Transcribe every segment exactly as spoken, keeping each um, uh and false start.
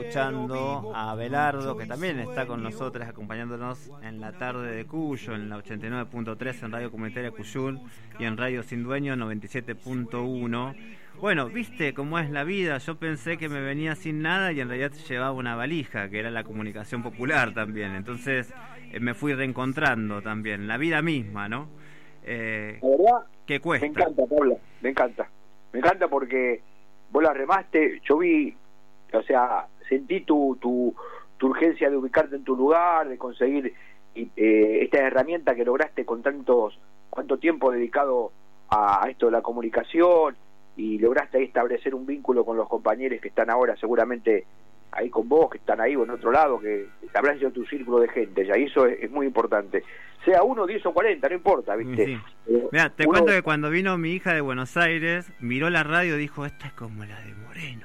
Escuchando a Abelardo, que también está con nosotros, acompañándonos en la tarde de Cuyo, en la ochenta y nueve punto tres, en Radio Comunitaria Cuyul y en Radio Sin Dueño noventa y siete punto uno. Bueno, viste cómo es la vida. Yo pensé que me venía sin nada y en realidad llevaba una valija, que era la comunicación popular también. Entonces eh, me fui reencontrando también, la vida misma, ¿no? Eh, la verdad, ¿qué cuesta? Me encanta, Paula, me encanta. Me encanta porque vos la remaste, yo vi, o sea, sentí tu, tu, tu urgencia de ubicarte en tu lugar, de conseguir eh, esta herramienta que lograste con tantos, cuánto tiempo dedicado a, a esto de la comunicación, y lograste ahí establecer un vínculo con los compañeros que están ahora seguramente ahí con vos, que están ahí o en otro lado, que habrás hecho tu círculo de gente, ya, y eso es, es muy importante. Sea uno, diez o cuarenta, no importa, ¿viste? Sí. Eh, Mira, te uno... cuento que cuando vino mi hija de Buenos Aires, miró la radio y dijo, esta es como la de Moreno.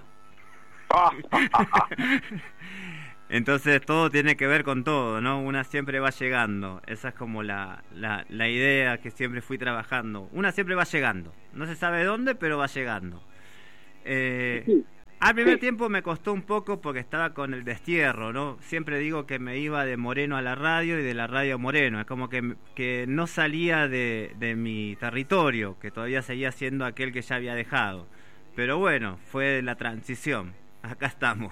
Entonces todo tiene que ver con todo, ¿no? Una siempre va llegando. Esa es como la, la, la idea que siempre fui trabajando. Una siempre va llegando. No se sabe dónde, pero va llegando. Eh, sí, al primer sí. tiempo me costó un poco porque estaba con el destierro, ¿no? Siempre digo que me iba de Moreno a la radio y de la radio a Moreno. Es como que, que no salía de, de mi territorio, que todavía seguía siendo aquel que ya había dejado. Pero bueno, fue la transición. Acá estamos.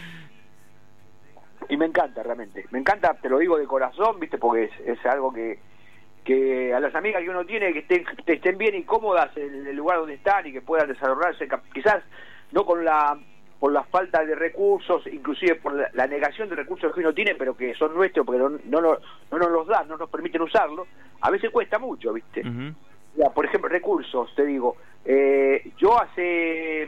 Y me encanta realmente, me encanta, te lo digo de corazón, viste, porque es, es algo que que a las amigas que uno tiene que estén, que estén bien y cómodas en el lugar donde están y que puedan desarrollarse, quizás no con la por la falta de recursos, inclusive por la, la negación de recursos que uno tiene, pero que son nuestros porque no, no, no, no nos los dan, no nos permiten usarlos, a veces cuesta mucho, viste. Uh-huh. Ya, por ejemplo, recursos, te digo, eh, yo hace,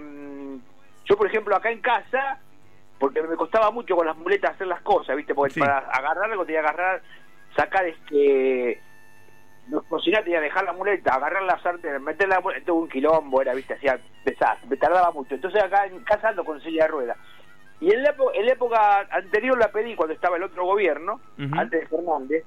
yo por ejemplo acá en casa, porque me costaba mucho con las muletas hacer las cosas, viste, porque sí. Para agarrar algo tenía que agarrar, sacar este, no, cocinar tenía que dejar la muleta, agarrar la sartén, meter la muleta, un quilombo, era, viste, hacía pesado, me tardaba mucho. Entonces acá en casa ando con silla de ruedas. Y en la, en la época anterior la pedí cuando estaba el otro gobierno, uh-huh. antes de Fernández,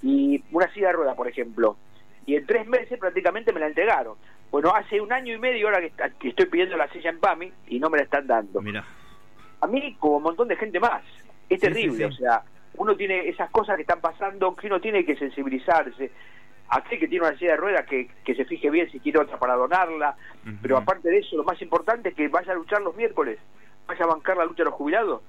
y una silla de ruedas, por ejemplo. Y en tres meses prácticamente me la entregaron. Bueno, hace un año y medio ahora que, que estoy pidiendo la silla en PAMI y no me la están dando. Mira. A mí, como un montón de gente más, es terrible, sí, sí, sí. O sea, uno tiene esas cosas que están pasando, que uno tiene que sensibilizarse. Aquel que tiene una silla de ruedas, que, que se fije bien si quiere otra para donarla, uh-huh. Pero aparte de eso, lo más importante es que vaya a luchar los miércoles, vaya a bancar la lucha de los jubilados,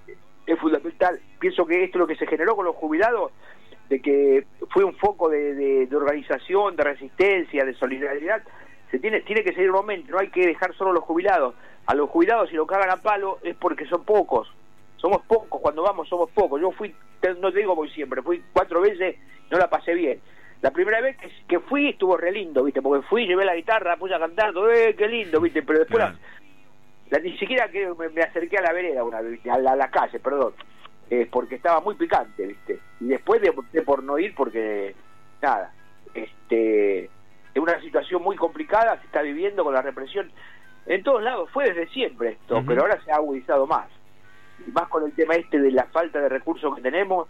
es fundamental. Pienso que esto es lo que se generó con los jubilados, de que fue un foco de, de, de organización, de resistencia, de solidaridad. Se tiene, tiene que seguir un aumento, no hay que dejar solo los jubilados. A los jubilados, si lo cagan a palo, es porque son pocos. Somos pocos, cuando vamos somos pocos. Yo fui, no te digo voy siempre, fui cuatro veces, no la pasé bien. La primera vez que, que fui estuvo re lindo, ¿viste? Porque fui, llevé la guitarra, puse a cantar, todo, ¡eh, qué lindo!, ¿viste? Pero después, claro. la, la, ni siquiera que me, me acerqué a la vereda una vez, a la, a la calle, perdón, eh, porque estaba muy picante, ¿viste? Y después de, de por no ir, porque, nada, este, es una situación muy complicada, se está viviendo con la represión. En todos lados, fue desde siempre esto, uh-huh. Pero ahora se ha agudizado más. Y más con el tema este de la falta de recursos que tenemos,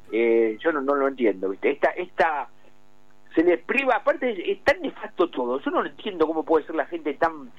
eh, yo no, no lo entiendo, ¿viste? Esta, esta, se les priva, aparte es, es tan nefasto todo, yo no entiendo cómo puede ser la gente tan,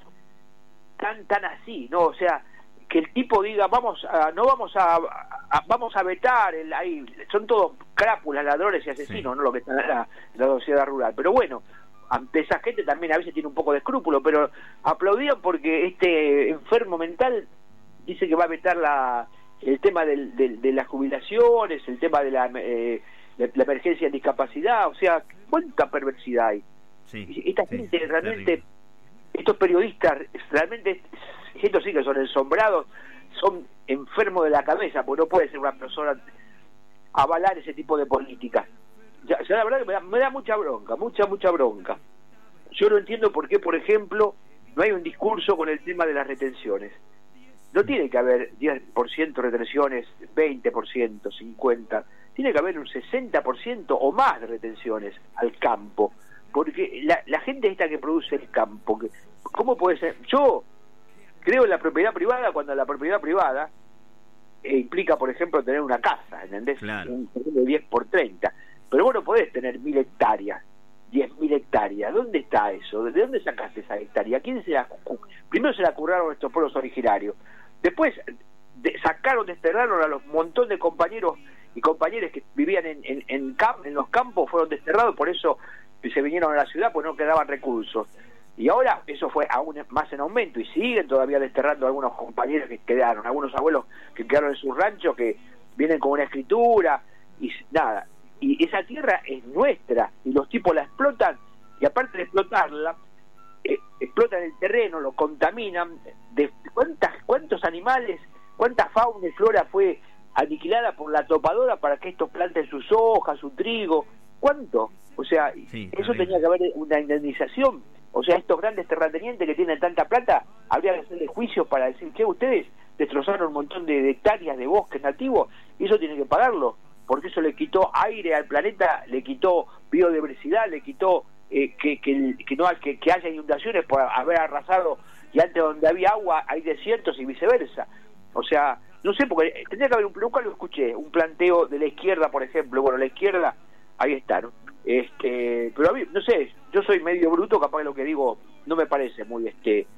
tan, tan así, ¿no? O sea, que el tipo diga, vamos a, no vamos a, a vamos a vetar, el, ahí, son todos crápulas, ladrones y asesinos, sí. ¿No? Lo que está en la, en la sociedad rural, pero bueno, ante esa gente también a veces tiene un poco de escrúpulo, pero aplaudían porque este enfermo mental dice que va a vetar la, el tema del, del, de las jubilaciones, el tema de la, eh, la, la emergencia de discapacidad, o sea, cuánta perversidad hay. Sí, esta sí, gente realmente, terrible. Estos periodistas realmente, estos sí que son ensombrados, son enfermos de la cabeza, porque no puede ser una persona avalar ese tipo de políticas. Ya, ya la verdad que me da, me da mucha bronca, mucha, mucha bronca. Yo no entiendo por qué, por ejemplo, no hay un discurso con el tema de las retenciones. No tiene que haber diez por ciento retenciones, veinte por ciento, cincuenta por ciento. Tiene que haber un sesenta por ciento o más de retenciones al campo. Porque la, la gente esta que produce el campo, que, ¿cómo puede ser? Yo creo en la propiedad privada cuando la propiedad privada eh, implica, por ejemplo, tener una casa, ¿entendés? Claro. Un terreno de diez por treinta. Pero vos no podés tener mil hectáreas, diez mil hectáreas. ¿Dónde está eso? ¿De dónde sacaste esa hectárea? ¿Quién se la, primero se la curraron estos pueblos originarios? Después de, sacaron, desterraron a los montón de compañeros y compañeras que vivían en, en, en, camp, en los campos, fueron desterrados, por eso se vinieron a la ciudad, pues no quedaban recursos. Y ahora eso fue aún más en aumento, y siguen todavía desterrando a algunos compañeros que quedaron, algunos abuelos que quedaron en sus ranchos, que vienen con una escritura, y nada. Y esa tierra es nuestra, y los tipos la explotan, y aparte de explotarla, eh, explotan el terreno, lo contaminan. De cuántas, cuántos animales, cuánta fauna y flora fue aniquilada por la topadora para que estos planten sus hojas, su trigo. ¿Cuánto? O sea, sí, eso tenía que haber una indemnización. O sea, estos grandes terratenientes que tienen tanta plata, habría que hacerle juicios para decir que ustedes destrozaron un montón de, de hectáreas de bosques nativos, y eso tienen que pagarlo, porque eso le quitó aire al planeta, le quitó biodiversidad, le quitó eh, que, que, que no que, que haya inundaciones por haber arrasado, y antes donde había agua hay desiertos y viceversa. O sea, no sé, porque tendría que haber un, nunca lo escuché, un planteo de la izquierda, por ejemplo. Bueno, la izquierda, ahí está, ¿no? Este, pero a mí, no sé, yo soy medio bruto, capaz que lo que digo no me parece muy este